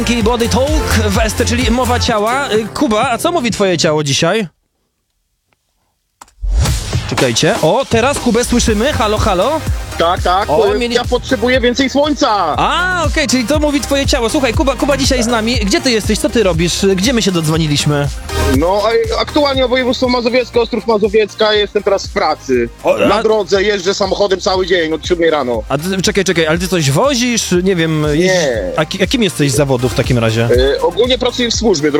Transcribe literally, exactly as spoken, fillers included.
Body Talk w S T, czyli mowa ciała. Kuba, a co mówi twoje ciało dzisiaj? Czekajcie. O, teraz Kubę słyszymy. Halo, halo. Tak, tak, O, o, mieli- ja potrzebuję więcej słońca. A, okej, czyli to mówi twoje ciało. Słuchaj, Kuba, Kuba dzisiaj z nami. Gdzie ty jesteś? Co ty robisz? Gdzie my się dodzwoniliśmy? No, a- aktualnie województwo mazowieckie, Ostrów Mazowiecka, jestem teraz w pracy. O, a- Na drodze jeżdżę samochodem cały dzień, od siódmej rano. A ty, czekaj, czekaj, ale ty coś wozisz? Nie wiem. jeździ- Nie. A, ki- a kim jesteś z zawodu w takim razie? E, ogólnie pracuję w służbie